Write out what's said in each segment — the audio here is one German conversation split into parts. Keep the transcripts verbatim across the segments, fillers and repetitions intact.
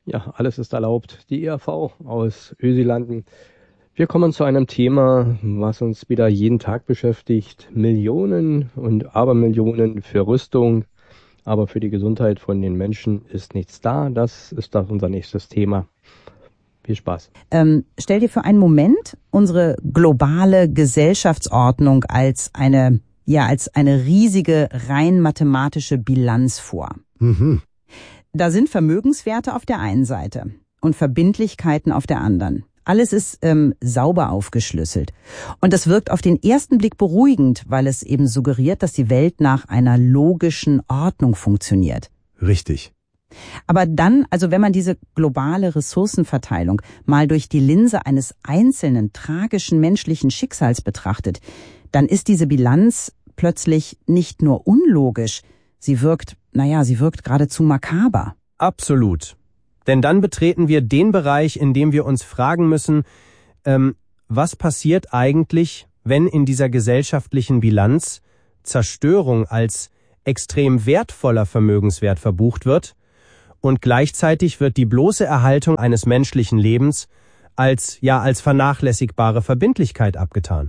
Ja, alles ist erlaubt. Die E R V aus Ösilanden. Wir kommen zu einem Thema, was uns wieder jeden Tag beschäftigt. Millionen und Abermillionen für Rüstung, aber für die Gesundheit von den Menschen ist nichts da. Das ist doch unser nächstes Thema. Viel Spaß. Ähm, stell dir für einen Moment unsere globale Gesellschaftsordnung als eine, ja, als eine riesige rein mathematische Bilanz vor. Mhm. Da sind Vermögenswerte auf der einen Seite und Verbindlichkeiten auf der anderen. Alles ist ähm, sauber aufgeschlüsselt. Und das wirkt auf den ersten Blick beruhigend, weil es eben suggeriert, dass die Welt nach einer logischen Ordnung funktioniert. Richtig. Aber dann, also wenn man diese globale Ressourcenverteilung mal durch die Linse eines einzelnen tragischen menschlichen Schicksals betrachtet, dann ist diese Bilanz plötzlich nicht nur unlogisch, sie wirkt, naja, sie wirkt geradezu makaber. Absolut. Denn dann betreten wir den Bereich, in dem wir uns fragen müssen, ähm, was passiert eigentlich, wenn in dieser gesellschaftlichen Bilanz Zerstörung als extrem wertvoller Vermögenswert verbucht wird und gleichzeitig wird die bloße Erhaltung eines menschlichen Lebens als, ja, als vernachlässigbare Verbindlichkeit abgetan.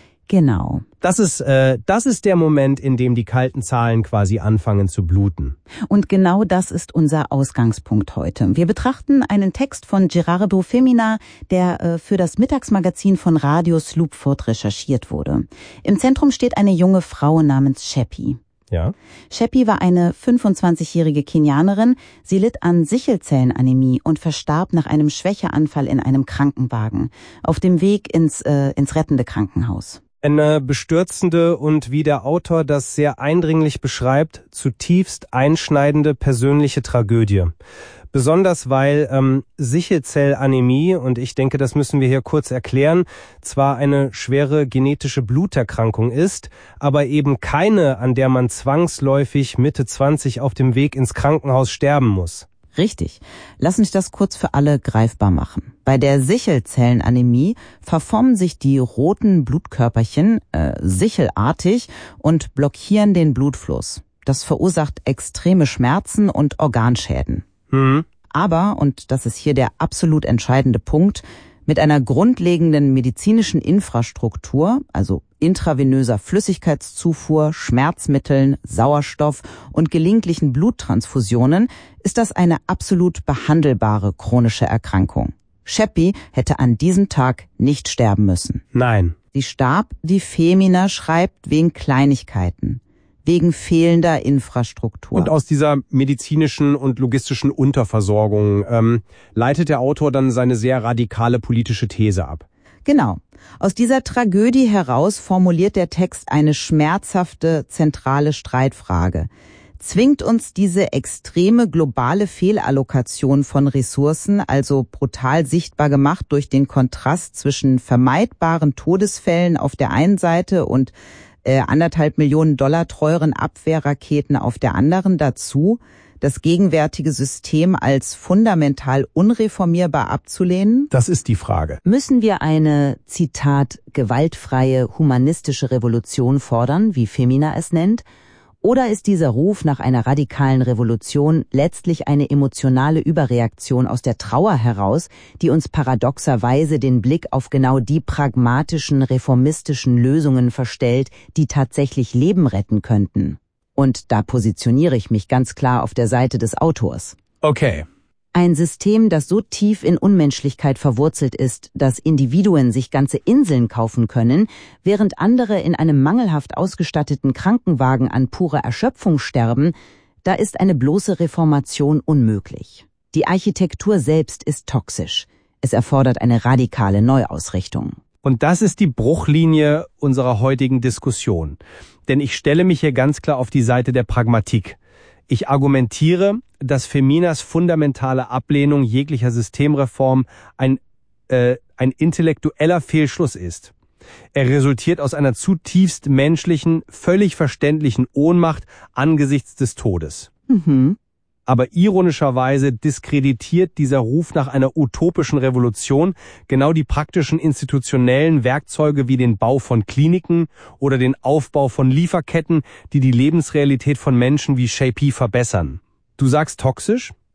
Genau. Das ist, äh, das ist der Moment, in dem die kalten Zahlen quasi anfangen zu bluten. Und genau das ist unser Ausgangspunkt heute. Wir betrachten einen Text von Gerardo Femina, der äh, für das Mittagsmagazin von Radio Sloopford recherchiert wurde. Im Zentrum steht eine junge Frau namens Sheppy. Ja. Sheppy war eine fünfundzwanzigjährige Kenianerin. Sie litt an Sichelzellenanämie und verstarb nach einem Schwächeanfall in einem Krankenwagen auf dem Weg ins, äh, ins rettende Krankenhaus. Eine bestürzende und, wie der Autor das sehr eindringlich beschreibt, zutiefst einschneidende persönliche Tragödie. Besonders weil ähm, Sichelzellanämie, und ich denke, das müssen wir hier kurz erklären, zwar eine schwere genetische Bluterkrankung ist, aber eben keine, an der man zwangsläufig Mitte zwanzig auf dem Weg ins Krankenhaus sterben muss. Richtig. Lass mich das kurz für alle greifbar machen. Bei der Sichelzellenanämie verformen sich die roten Blutkörperchen äh, sichelartig und blockieren den Blutfluss. Das verursacht extreme Schmerzen und Organschäden. Mhm. Aber, und das ist hier der absolut entscheidende Punkt, mit einer grundlegenden medizinischen Infrastruktur, also intravenöser Flüssigkeitszufuhr, Schmerzmitteln, Sauerstoff und gelegentlichen Bluttransfusionen, ist das eine absolut behandelbare chronische Erkrankung. Sheppy hätte an diesem Tag nicht sterben müssen. Nein. Sie starb, die Femina schreibt, wegen Kleinigkeiten, wegen fehlender Infrastruktur. Und aus dieser medizinischen und logistischen Unterversorgung ähm, leitet der Autor dann seine sehr radikale politische These ab. Genau. Aus dieser Tragödie heraus formuliert der Text eine schmerzhafte, zentrale Streitfrage. Zwingt uns diese extreme globale Fehlallokation von Ressourcen, also brutal sichtbar gemacht durch den Kontrast zwischen vermeidbaren Todesfällen auf der einen Seite und äh, anderthalb Millionen Dollar teuren Abwehrraketen auf der anderen dazu, das gegenwärtige System als fundamental unreformierbar abzulehnen? Das ist die Frage. Müssen wir eine, Zitat, gewaltfreie humanistische Revolution fordern, wie Femina es nennt? Oder ist dieser Ruf nach einer radikalen Revolution letztlich eine emotionale Überreaktion aus der Trauer heraus, die uns paradoxerweise den Blick auf genau die pragmatischen, reformistischen Lösungen verstellt, die tatsächlich Leben retten könnten? Und da positioniere ich mich ganz klar auf der Seite des Autors. Okay. Ein System, das so tief in Unmenschlichkeit verwurzelt ist, dass Individuen sich ganze Inseln kaufen können, während andere in einem mangelhaft ausgestatteten Krankenwagen an purer Erschöpfung sterben, da ist eine bloße Reformation unmöglich. Die Architektur selbst ist toxisch. Es erfordert eine radikale Neuausrichtung. Und das ist die Bruchlinie unserer heutigen Diskussion. Denn ich stelle mich hier ganz klar auf die Seite der Pragmatik. Ich argumentiere, dass Feminas fundamentale Ablehnung jeglicher Systemreform ein, äh, ein intellektueller Fehlschluss ist. Er resultiert aus einer zutiefst menschlichen, völlig verständlichen Ohnmacht angesichts des Todes. Mhm. Aber ironischerweise diskreditiert dieser Ruf nach einer utopischen Revolution genau die praktischen institutionellen Werkzeuge wie den Bau von Kliniken oder den Aufbau von Lieferketten, die die Lebensrealität von Menschen wie Sheppy verbessern. Du sagst toxisch,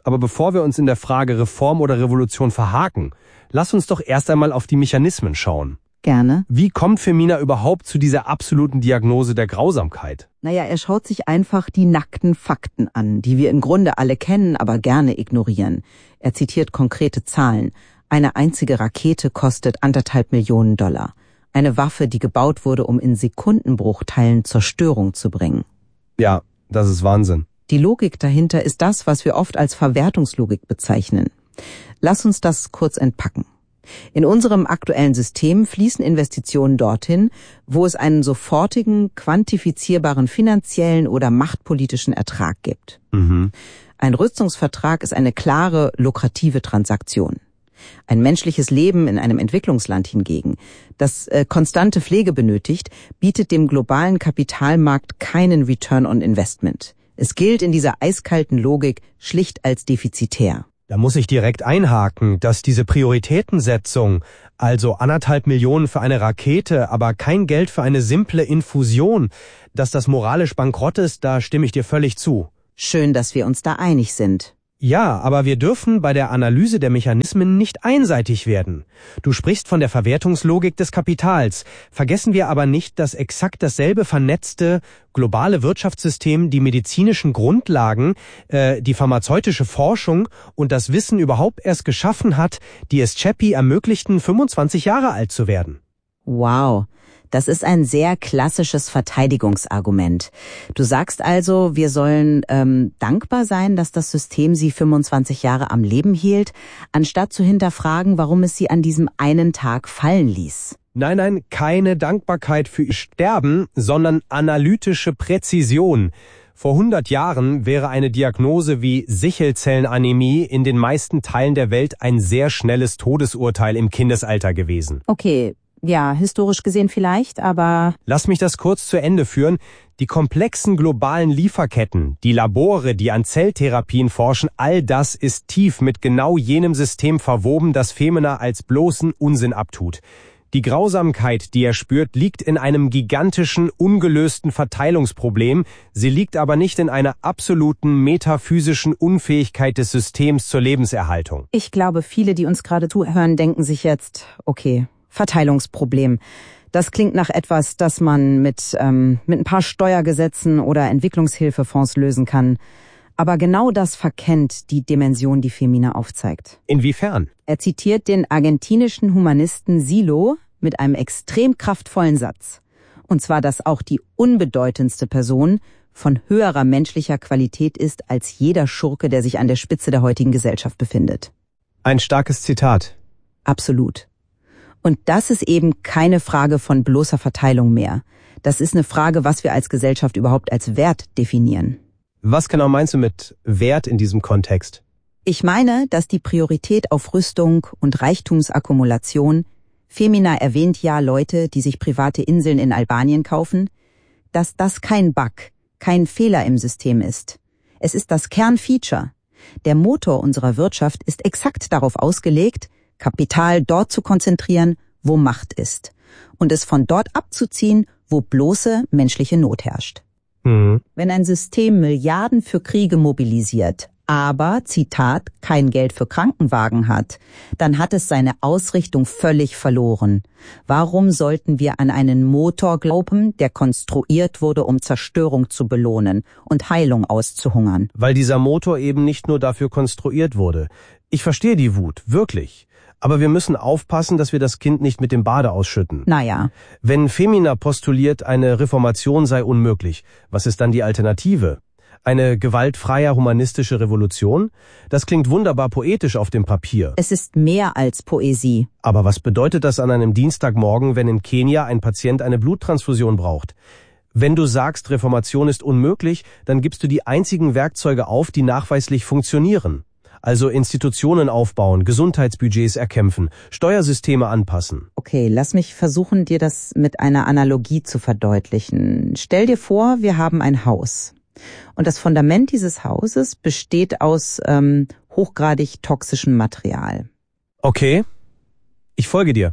Aber bevor wir uns in der Frage Reform oder Revolution verhaken, lass uns doch erst einmal auf die Mechanismen schauen. Gerne. Wie kommt Femina überhaupt zu dieser absoluten Diagnose der Grausamkeit? Naja, er schaut sich einfach die nackten Fakten an, die wir im Grunde alle kennen, aber gerne ignorieren. Er zitiert konkrete Zahlen. Eine einzige Rakete kostet anderthalb Millionen Dollar. Eine Waffe, die gebaut wurde, um in Sekundenbruchteilen Zerstörung zu bringen. Ja, das ist Wahnsinn. Die Logik dahinter ist das, was wir oft als Verwertungslogik bezeichnen. Lass uns das kurz entpacken. In unserem aktuellen System fließen Investitionen dorthin, wo es einen sofortigen, quantifizierbaren finanziellen oder machtpolitischen Ertrag gibt. Mhm. Ein Rüstungsvertrag ist eine klare, lukrative Transaktion. Ein menschliches Leben in einem Entwicklungsland hingegen, das äh, konstante Pflege benötigt, bietet dem globalen Kapitalmarkt keinen Return on Investment. Es gilt in dieser eiskalten Logik schlicht als defizitär. Da muss ich direkt einhaken, dass diese Prioritätensetzung, also anderthalb Millionen für eine Rakete, aber kein Geld für eine simple Infusion, dass das moralisch bankrott ist, da stimme ich dir völlig zu. Schön, dass wir uns da einig sind. Ja, aber wir dürfen bei der Analyse der Mechanismen nicht einseitig werden. Du sprichst von der Verwertungslogik des Kapitals. Vergessen wir aber nicht, dass exakt dasselbe vernetzte globale Wirtschaftssystem die medizinischen Grundlagen, äh, die pharmazeutische Forschung und das Wissen überhaupt erst geschaffen hat, die es Chappie ermöglichten, fünfundzwanzig Jahre alt zu werden. Wow. Das ist ein sehr klassisches Verteidigungsargument. Du sagst also, wir sollen ähm, dankbar sein, dass das System sie fünfundzwanzig Jahre am Leben hielt, anstatt zu hinterfragen, warum es sie an diesem einen Tag fallen ließ. Nein, nein, keine Dankbarkeit für ihr Sterben, sondern analytische Präzision. Vor hundert Jahren wäre eine Diagnose wie Sichelzellenanämie in den meisten Teilen der Welt ein sehr schnelles Todesurteil im Kindesalter gewesen. Okay. Ja, historisch gesehen vielleicht, aber... Lass mich das kurz zu Ende führen. Die komplexen globalen Lieferketten, die Labore, die an Zelltherapien forschen, all das ist tief mit genau jenem System verwoben, das Femina als bloßen Unsinn abtut. Die Grausamkeit, die er spürt, liegt in einem gigantischen, ungelösten Verteilungsproblem. Sie liegt aber nicht in einer absoluten metaphysischen Unfähigkeit des Systems zur Lebenserhaltung. Ich glaube, viele, die uns gerade zuhören, denken sich jetzt, okay... Verteilungsproblem. Das klingt nach etwas, das man mit, ähm, mit ein paar Steuergesetzen oder Entwicklungshilfefonds lösen kann. Aber genau das verkennt die Dimension, die Femina aufzeigt. Inwiefern? Er zitiert den argentinischen Humanisten Silo mit einem extrem kraftvollen Satz. Und zwar, dass auch die unbedeutendste Person von höherer menschlicher Qualität ist als jeder Schurke, der sich an der Spitze der heutigen Gesellschaft befindet. Ein starkes Zitat. Absolut. Und das ist eben keine Frage von bloßer Verteilung mehr. Das ist eine Frage, was wir als Gesellschaft überhaupt als Wert definieren. Was genau meinst du mit Wert in diesem Kontext? Ich meine, dass die Priorität auf Rüstung und Reichtumsakkumulation, Femina erwähnt ja Leute, die sich private Inseln in Albanien kaufen, dass das kein Bug, kein Fehler im System ist. Es ist das Kernfeature. Der Motor unserer Wirtschaft ist exakt darauf ausgelegt, Kapital dort zu konzentrieren, wo Macht ist, und es von dort abzuziehen, wo bloße menschliche Not herrscht. Mhm. Wenn ein System Milliarden für Kriege mobilisiert, aber, Zitat, kein Geld für Krankenwagen hat, dann hat es seine Ausrichtung völlig verloren. Warum sollten wir an einen Motor glauben, der konstruiert wurde, um Zerstörung zu belohnen und Heilung auszuhungern? Weil dieser Motor eben nicht nur dafür konstruiert wurde. Ich verstehe die Wut, wirklich. Aber wir müssen aufpassen, dass wir das Kind nicht mit dem Bade ausschütten. Naja. Wenn Femina postuliert, eine Reformation sei unmöglich, was ist dann die Alternative? Eine gewaltfreie humanistische Revolution? Das klingt wunderbar poetisch auf dem Papier. Es ist mehr als Poesie. Aber was bedeutet das an einem Dienstagmorgen, wenn in Kenia ein Patient eine Bluttransfusion braucht? Wenn du sagst, Reformation ist unmöglich, dann gibst du die einzigen Werkzeuge auf, die nachweislich funktionieren. Also Institutionen aufbauen, Gesundheitsbudgets erkämpfen, Steuersysteme anpassen. Okay, lass mich versuchen, dir das mit einer Analogie zu verdeutlichen. Stell dir vor, wir haben ein Haus. Und das Fundament dieses Hauses besteht aus ähm, hochgradig toxischem Material. Okay, ich folge dir.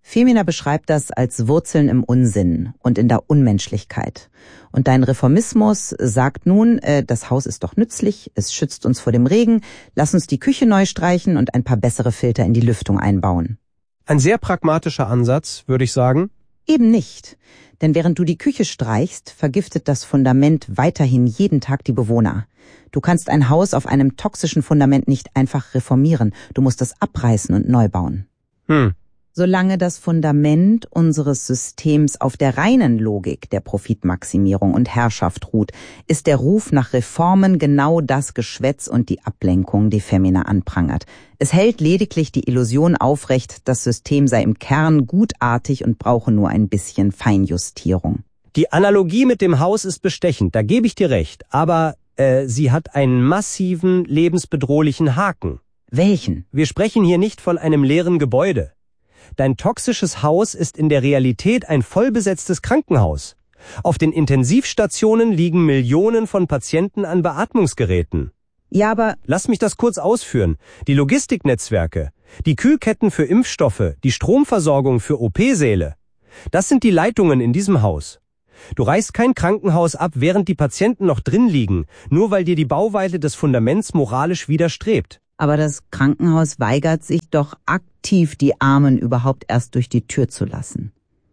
Femina beschreibt das als Wurzeln im Unsinn und in der Unmenschlichkeit. Und dein Reformismus sagt nun, äh, das Haus ist doch nützlich, es schützt uns vor dem Regen, lass uns die Küche neu streichen und ein paar bessere Filter in die Lüftung einbauen. Ein sehr pragmatischer Ansatz, würde ich sagen. Eben nicht. Denn während du die Küche streichst, vergiftet das Fundament weiterhin jeden Tag die Bewohner. Du kannst ein Haus auf einem toxischen Fundament nicht einfach reformieren. Du musst es abreißen und neu bauen. Hm. Solange das Fundament unseres Systems auf der reinen Logik der Profitmaximierung und Herrschaft ruht, ist der Ruf nach Reformen genau das Geschwätz und die Ablenkung, die Femina anprangert. Es hält lediglich die Illusion aufrecht, das System sei im Kern gutartig und brauche nur ein bisschen Feinjustierung. Die Analogie mit dem Haus ist bestechend, da gebe ich dir recht, aber äh, sie hat einen massiven, lebensbedrohlichen Haken. Welchen? Wir sprechen hier nicht von einem leeren Gebäude. Dein toxisches Haus ist in der Realität ein vollbesetztes Krankenhaus. Auf den Intensivstationen liegen Millionen von Patienten an Beatmungsgeräten. Ja, aber... Lass mich das kurz ausführen. Die Logistiknetzwerke, die Kühlketten für Impfstoffe, die Stromversorgung für O P-Säle. Das sind die Leitungen in diesem Haus. Du reißt kein Krankenhaus ab, während die Patienten noch drin liegen, nur weil dir die Bauweite des Fundaments moralisch widerstrebt. Aber das Krankenhaus weigert sich doch aktiv, die Armen überhaupt erst durch die Tür zu lassen.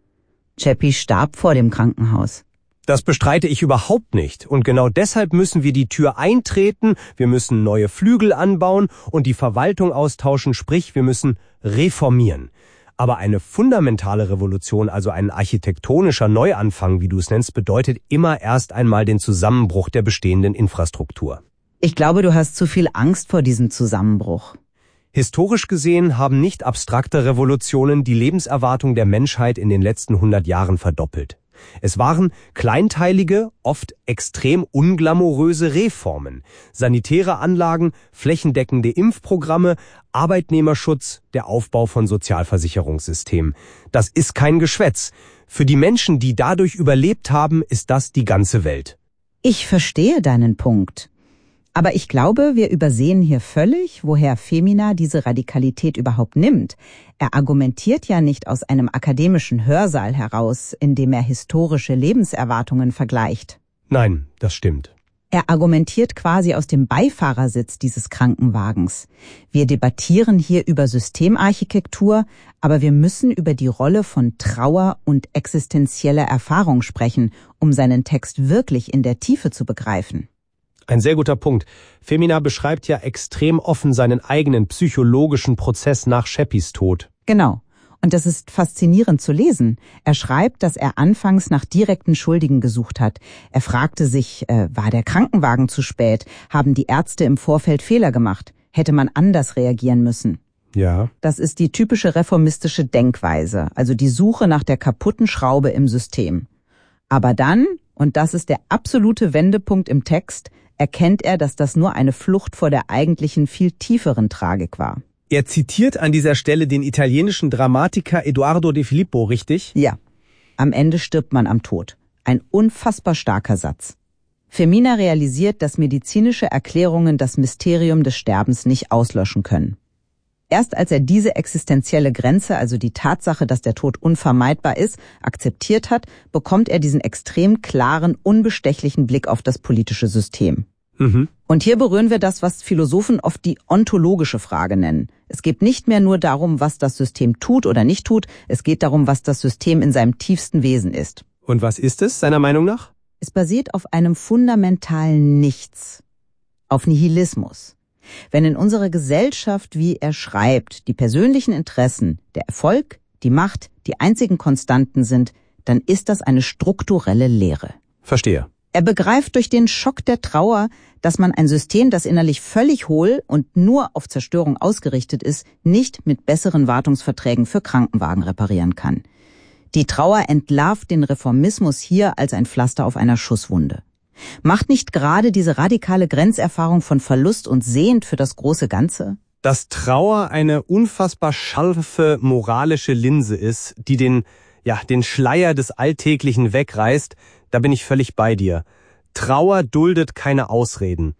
Chappie starb vor dem Krankenhaus. Das bestreite ich überhaupt nicht. Und genau deshalb müssen wir die Tür eintreten, wir müssen neue Flügel anbauen und die Verwaltung austauschen, sprich, wir müssen reformieren. Aber eine fundamentale Revolution, also ein architektonischer Neuanfang, wie du es nennst, bedeutet immer erst einmal den Zusammenbruch der bestehenden Infrastruktur. Ich glaube, du hast zu viel Angst vor diesem Zusammenbruch. Historisch gesehen haben nicht abstrakte Revolutionen die Lebenserwartung der Menschheit in den letzten hundert Jahren verdoppelt. Es waren kleinteilige, oft extrem unglamouröse Reformen, sanitäre Anlagen, flächendeckende Impfprogramme, Arbeitnehmerschutz, der Aufbau von Sozialversicherungssystemen. Das ist kein Geschwätz. Für die Menschen, die dadurch überlebt haben, ist das die ganze Welt. Ich verstehe deinen Punkt. Aber ich glaube, wir übersehen hier völlig, woher Femina diese Radikalität überhaupt nimmt. Er argumentiert ja nicht aus einem akademischen Hörsaal heraus, in dem er historische Lebenserwartungen vergleicht. Nein, das stimmt. Er argumentiert quasi aus dem Beifahrersitz dieses Krankenwagens. Wir debattieren hier über Systemarchitektur, aber wir müssen über die Rolle von Trauer und existenzieller Erfahrung sprechen, um seinen Text wirklich in der Tiefe zu begreifen. Ein sehr guter Punkt. Femina beschreibt ja extrem offen seinen eigenen psychologischen Prozess nach Chappies Tod. Genau. Und das ist faszinierend zu lesen. Er schreibt, dass er anfangs nach direkten Schuldigen gesucht hat. Er fragte sich, äh, war der Krankenwagen zu spät? Haben die Ärzte im Vorfeld Fehler gemacht? Hätte man anders reagieren müssen? Ja. Das ist die typische reformistische Denkweise, also die Suche nach der kaputten Schraube im System. Aber dann, und das ist der absolute Wendepunkt im Text, erkennt er, dass das nur eine Flucht vor der eigentlichen, viel tieferen Tragik war. Er zitiert an dieser Stelle den italienischen Dramatiker Edoardo De Filippo, richtig? Ja. Am Ende stirbt man am Tod. Ein unfassbar starker Satz. Femina realisiert, dass medizinische Erklärungen das Mysterium des Sterbens nicht auslöschen können. Erst als er diese existenzielle Grenze, also die Tatsache, dass der Tod unvermeidbar ist, akzeptiert hat, bekommt er diesen extrem klaren, unbestechlichen Blick auf das politische System. Mhm. Und hier berühren wir das, was Philosophen oft die ontologische Frage nennen. Es geht nicht mehr nur darum, was das System tut oder nicht tut, es geht darum, was das System in seinem tiefsten Wesen ist. Und was ist es, seiner Meinung nach? Es basiert auf einem fundamentalen Nichts, auf Nihilismus. Wenn in unserer Gesellschaft, wie er schreibt, die persönlichen Interessen, der Erfolg, die Macht, die einzigen Konstanten sind, dann ist das eine strukturelle Leere. Verstehe. Er begreift durch den Schock der Trauer, dass man ein System, das innerlich völlig hohl und nur auf Zerstörung ausgerichtet ist, nicht mit besseren Wartungsverträgen für Krankenwagen reparieren kann. Die Trauer entlarvt den Reformismus hier als ein Pflaster auf einer Schusswunde. Macht nicht gerade diese radikale Grenzerfahrung von Verlust und Sehend für das große Ganze? Dass Trauer eine unfassbar scharfe moralische Linse ist, die den, ja, den Schleier des Alltäglichen wegreißt, da bin ich völlig bei dir. Trauer duldet keine Ausreden.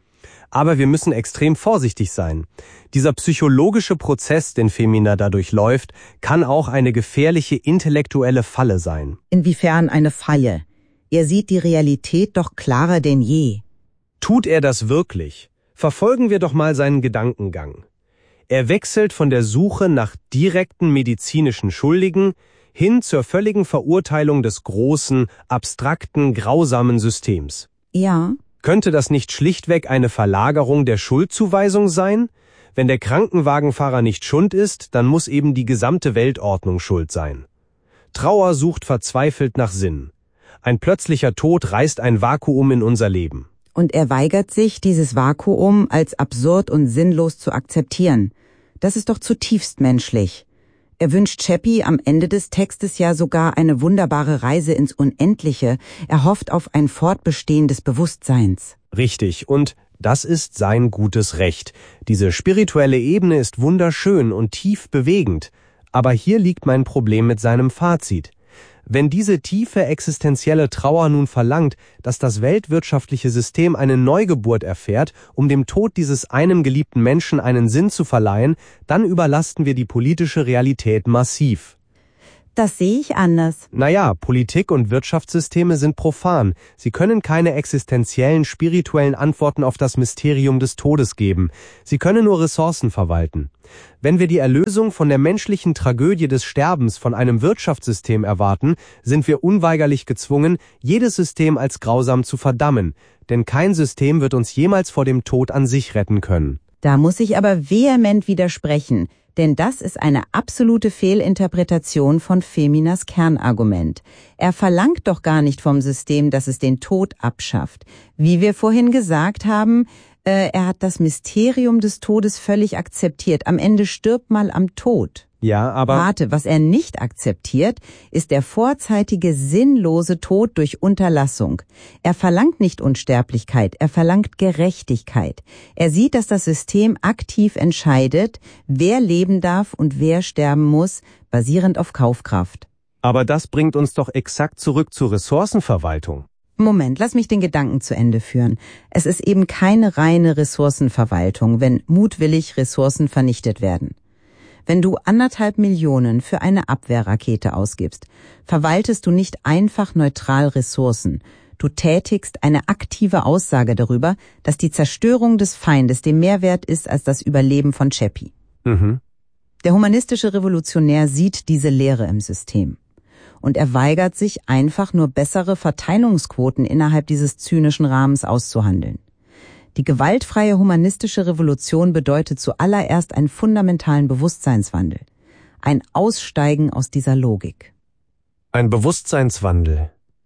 Aber wir müssen extrem vorsichtig sein. Dieser psychologische Prozess, den Femina dadurch läuft, kann auch eine gefährliche intellektuelle Falle sein. Inwiefern eine Falle? Er sieht die Realität doch klarer denn je. Tut er das wirklich? Verfolgen wir doch mal seinen Gedankengang. Er wechselt von der Suche nach direkten medizinischen Schuldigen hin zur völligen Verurteilung des großen, abstrakten, grausamen Systems. Ja. Könnte das nicht schlichtweg eine Verlagerung der Schuldzuweisung sein? Wenn der Krankenwagenfahrer nicht schuld ist, dann muss eben die gesamte Weltordnung schuld sein. Trauer sucht verzweifelt nach Sinn. Ein plötzlicher Tod reißt ein Vakuum in unser Leben. Und er weigert sich, dieses Vakuum als absurd und sinnlos zu akzeptieren. Das ist doch zutiefst menschlich. Er wünscht Chappie am Ende des Textes ja sogar eine wunderbare Reise ins Unendliche. Er hofft auf ein Fortbestehen des Bewusstseins. Richtig, und das ist sein gutes Recht. Diese spirituelle Ebene ist wunderschön und tief bewegend. Aber hier liegt mein Problem mit seinem Fazit. Wenn diese tiefe existenzielle Trauer nun verlangt, dass das weltwirtschaftliche System eine Neugeburt erfährt, um dem Tod dieses einem geliebten Menschen einen Sinn zu verleihen, dann überlasten wir die politische Realität massiv. Das sehe ich anders. Naja, Politik und Wirtschaftssysteme sind profan. Sie können keine existenziellen, spirituellen Antworten auf das Mysterium des Todes geben. Sie können nur Ressourcen verwalten. Wenn wir die Erlösung von der menschlichen Tragödie des Sterbens von einem Wirtschaftssystem erwarten, sind wir unweigerlich gezwungen, jedes System als grausam zu verdammen. Denn kein System wird uns jemals vor dem Tod an sich retten können. Da muss ich aber vehement widersprechen. Denn das ist eine absolute Fehlinterpretation von Feminas Kernargument. Er verlangt doch gar nicht vom System, dass es den Tod abschafft. Wie wir vorhin gesagt haben, äh, er hat das Mysterium des Todes völlig akzeptiert. Am Ende stirbt mal am Tod. Ja, aber... Warte, was er nicht akzeptiert, ist der vorzeitige, sinnlose Tod durch Unterlassung. Er verlangt nicht Unsterblichkeit, er verlangt Gerechtigkeit. Er sieht, dass das System aktiv entscheidet, wer leben darf und wer sterben muss, basierend auf Kaufkraft. Aber das bringt uns doch exakt zurück zur Ressourcenverwaltung. Moment, lass mich den Gedanken zu Ende führen. Es ist eben keine reine Ressourcenverwaltung, wenn mutwillig Ressourcen vernichtet werden. Wenn du anderthalb Millionen für eine Abwehrrakete ausgibst, verwaltest du nicht einfach neutral Ressourcen. Du tätigst eine aktive Aussage darüber, dass die Zerstörung des Feindes dem mehr wert ist als das Überleben von Chappie. Mhm. Der humanistische Revolutionär sieht diese Leere im System. Und er weigert sich, einfach nur bessere Verteilungsquoten innerhalb dieses zynischen Rahmens auszuhandeln. Die gewaltfreie humanistische Revolution bedeutet zuallererst einen fundamentalen Bewusstseinswandel. Ein Aussteigen aus dieser Logik. Ein Bewusstseinswandel.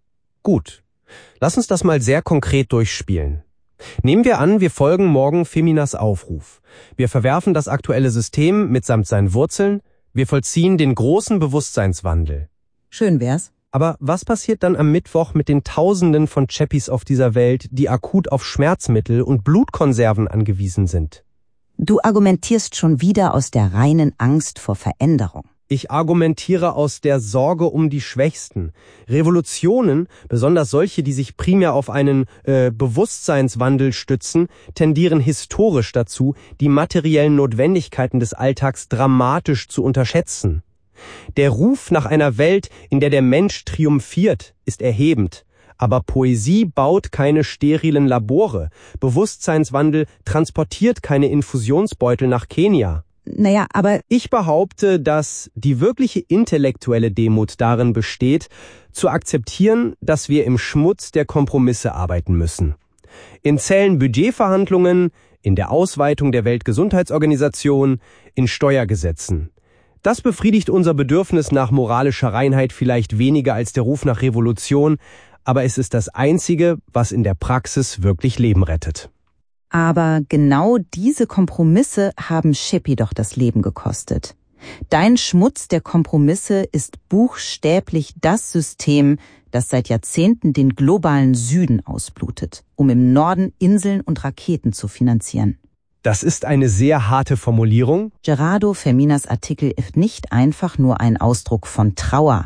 Gut. Lass uns das mal sehr konkret durchspielen. Nehmen wir an, wir folgen morgen Feminas Aufruf. Wir verwerfen das aktuelle System mitsamt seinen Wurzeln. Wir vollziehen den großen Bewusstseinswandel. Schön wär's. Aber was passiert dann am Mittwoch mit den Tausenden von Chappies auf dieser Welt, die akut auf Schmerzmittel und Blutkonserven angewiesen sind? Du argumentierst schon wieder aus der reinen Angst vor Veränderung. Ich argumentiere aus der Sorge um die Schwächsten. Revolutionen, besonders solche, die sich primär auf einen äh, Bewusstseinswandel stützen, tendieren historisch dazu, die materiellen Notwendigkeiten des Alltags dramatisch zu unterschätzen. Der Ruf nach einer Welt, in der der Mensch triumphiert, ist erhebend. Aber Poesie baut keine sterilen Labore. Bewusstseinswandel transportiert keine Infusionsbeutel nach Kenia. Naja, aber... Ich behaupte, dass die wirkliche intellektuelle Demut darin besteht, zu akzeptieren, dass wir im Schmutz der Kompromisse arbeiten müssen. In zähen Budgetverhandlungen, in der Ausweitung der Weltgesundheitsorganisation, in Steuergesetzen. Das befriedigt unser Bedürfnis nach moralischer Reinheit vielleicht weniger als der Ruf nach Revolution, aber es ist das Einzige, was in der Praxis wirklich Leben rettet. Aber genau diese Kompromisse haben Chappie doch das Leben gekostet. Dein Schmutz der Kompromisse ist buchstäblich das System, das seit Jahrzehnten den globalen Süden ausblutet, um im Norden Inseln und Raketen zu finanzieren. Das ist eine sehr harte Formulierung. Gerardo Feminas Artikel ist nicht einfach nur ein Ausdruck von Trauer.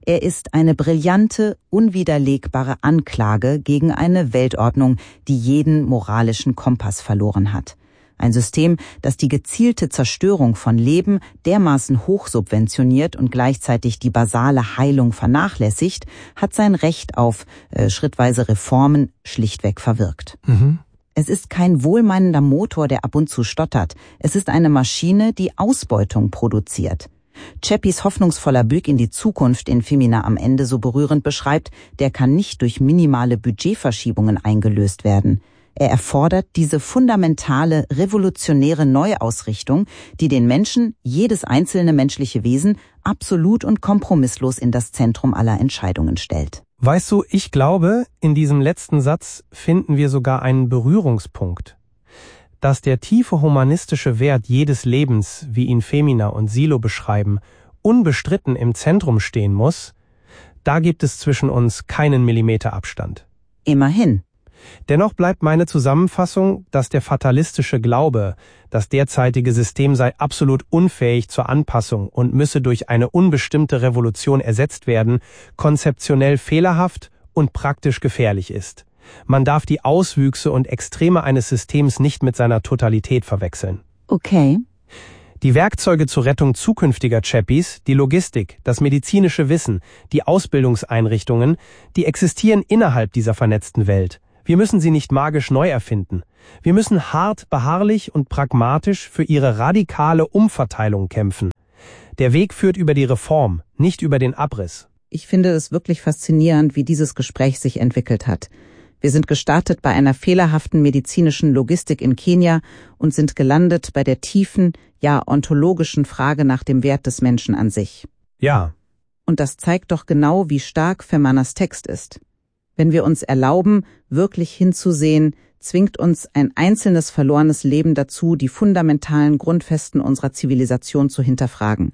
Er ist eine brillante, unwiderlegbare Anklage gegen eine Weltordnung, die jeden moralischen Kompass verloren hat. Ein System, das die gezielte Zerstörung von Leben dermaßen hochsubventioniert und gleichzeitig die basale Heilung vernachlässigt, hat sein Recht auf äh, schrittweise Reformen schlichtweg verwirkt. Mhm. Es ist kein wohlmeinender Motor, der ab und zu stottert. Es ist eine Maschine, die Ausbeutung produziert. Chappys hoffnungsvoller Blick in die Zukunft, den Femina am Ende so berührend beschreibt, der kann nicht durch minimale Budgetverschiebungen eingelöst werden. Er erfordert diese fundamentale, revolutionäre Neuausrichtung, die den Menschen, jedes einzelne menschliche Wesen, absolut und kompromisslos in das Zentrum aller Entscheidungen stellt. Weißt du, ich glaube, in diesem letzten Satz finden wir sogar einen Berührungspunkt. Dass der tiefe humanistische Wert jedes Lebens, wie ihn Femina und Silo beschreiben, unbestritten im Zentrum stehen muss, da gibt es zwischen uns keinen Millimeter Abstand. Immerhin. Dennoch bleibt meine Zusammenfassung, dass der fatalistische Glaube, das derzeitige System sei absolut unfähig zur Anpassung und müsse durch eine unbestimmte Revolution ersetzt werden, konzeptionell fehlerhaft und praktisch gefährlich ist. Man darf die Auswüchse und Extreme eines Systems nicht mit seiner Totalität verwechseln. Okay. Die Werkzeuge zur Rettung zukünftiger Chappies, die Logistik, das medizinische Wissen, die Ausbildungseinrichtungen, die existieren innerhalb dieser vernetzten Welt. Wir müssen sie nicht magisch neu erfinden. Wir müssen hart, beharrlich und pragmatisch für ihre radikale Umverteilung kämpfen. Der Weg führt über die Reform, nicht über den Abriss. Ich finde es wirklich faszinierend, wie dieses Gespräch sich entwickelt hat. Wir sind gestartet bei einer fehlerhaften medizinischen Logistik in Kenia und sind gelandet bei der tiefen, ja ontologischen Frage nach dem Wert des Menschen an sich. Ja. Und das zeigt doch genau, wie stark Fermanas Text ist. Wenn wir uns erlauben, wirklich hinzusehen, zwingt uns ein einzelnes verlorenes Leben dazu, die fundamentalen Grundfesten unserer Zivilisation zu hinterfragen.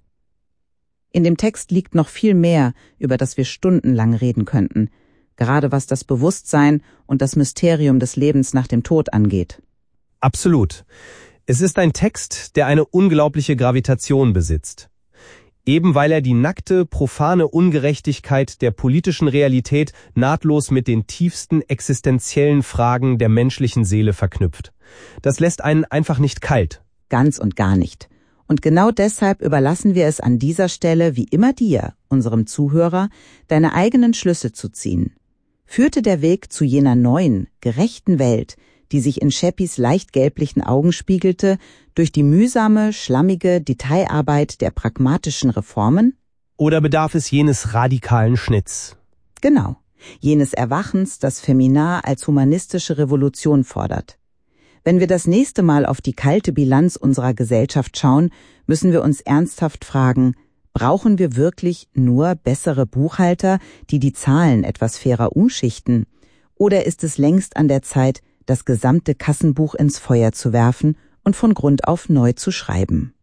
In dem Text liegt noch viel mehr, über das wir stundenlang reden könnten, gerade was das Bewusstsein und das Mysterium des Lebens nach dem Tod angeht. Absolut. Es ist ein Text, der eine unglaubliche Gravitation besitzt. Eben weil er die nackte, profane Ungerechtigkeit der politischen Realität nahtlos mit den tiefsten existenziellen Fragen der menschlichen Seele verknüpft. Das lässt einen einfach nicht kalt. Ganz und gar nicht. Und genau deshalb überlassen wir es an dieser Stelle wie immer dir, unserem Zuhörer, deine eigenen Schlüsse zu ziehen. Führte der Weg zu jener neuen, gerechten Welt, die sich in Chappys leicht gelblichen Augen spiegelte, durch die mühsame, schlammige Detailarbeit der pragmatischen Reformen? Oder bedarf es jenes radikalen Schnitts? Genau, jenes Erwachens, das Femina als humanistische Revolution fordert. Wenn wir das nächste Mal auf die kalte Bilanz unserer Gesellschaft schauen, müssen wir uns ernsthaft fragen, brauchen wir wirklich nur bessere Buchhalter, die die Zahlen etwas fairer umschichten? Oder ist es längst an der Zeit, das gesamte Kassenbuch ins Feuer zu werfen und von Grund auf neu zu schreiben?